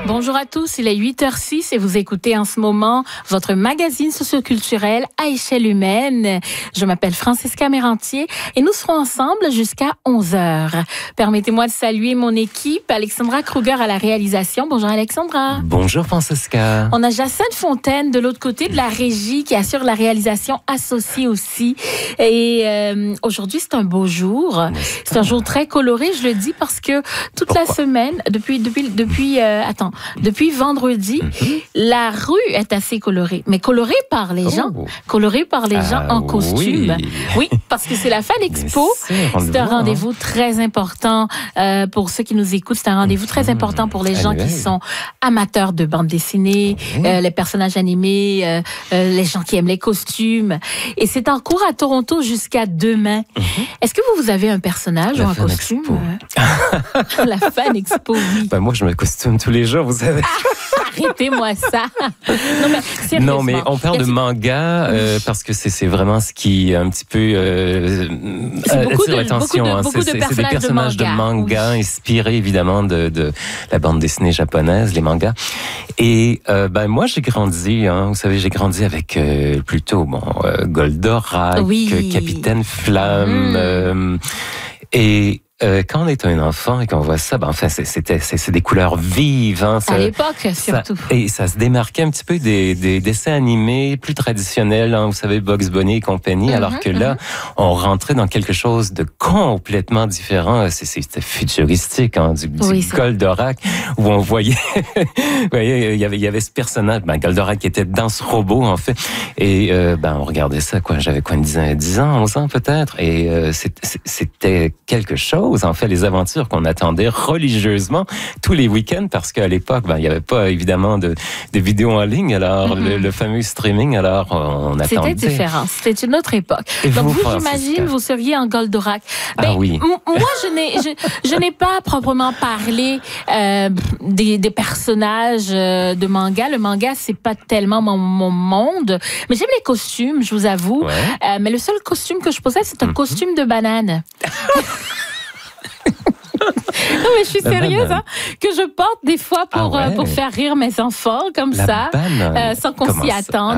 Bonjour à tous, il est 8h06 et vous écoutez en ce moment votre magazine socioculturel à échelle humaine. Je m'appelle Francesca Mérantier et nous serons ensemble jusqu'à 11h. Permettez-moi de saluer mon équipe, Alexandra Kruger à la réalisation. Bonjour Alexandra. Bonjour Francesca. On a Jacinthe Fontaine de l'autre côté de la régie qui assure la réalisation associée aussi. Et aujourd'hui, c'est un beau jour. C'est un jour très coloré, je le dis parce que toute la semaine, depuis vendredi, la rue est assez colorée. Mais colorée par les gens. Colorée par les gens en costume. Oui, parce que c'est la Fan Expo. C'est un rendez-vous très important pour ceux qui nous écoutent. C'est un rendez-vous très important pour les gens qui sont amateurs de bande dessinée, les personnages animés, les gens qui aiment les costumes. Et c'est en cours à Toronto jusqu'à demain. Est-ce que vous avez un personnage ou un costume? La Fan Expo, oui. Ben moi, je me costume tous les jours, vous savez. Arrêtez-moi ça. Non, mais on parle de manga parce que c'est vraiment ce qui un petit peu attire l'attention. C'est des personnages de manga inspirés évidemment de la bande dessinée japonaise, les mangas. Et moi, j'ai grandi, vous savez, j'ai grandi avec plutôt Goldorak, Capitaine Flamme, et quand on est un enfant et qu'on voit ça, c'est des couleurs vives. À l'époque, surtout. Et ça se démarquait un petit peu des dessins animés plus traditionnels, vous savez, Bugs Bunny et compagnie, alors que là, on rentrait dans quelque chose de complètement différent. C'était futuristique, du Goldorak, où on voyait, vous voyez, il y avait ce personnage, Goldorak qui était dans ce robot, en fait. Et on regardait ça, j'avais une dizaine, 10 ans, 11 ans peut-être, et c'était quelque chose. En fait, les aventures qu'on attendait religieusement tous les week-ends, parce qu'à l'époque, il n'y avait pas évidemment de vidéos en ligne, alors le fameux streaming, alors on attendait. C'était différent, c'était une autre époque. Et donc vous, j'imagine, vous seriez en Goldorak. Oui. Moi, je n'ai pas proprement parlé des personnages de manga. Le manga, c'est pas tellement mon monde, mais j'aime les costumes, je vous avoue. Mais le seul costume que je possède, c'est un costume de banane. Non, mais je suis sérieuse, que je porte des fois pour faire rire mes enfants, comme ça, sans qu'on s'y attende.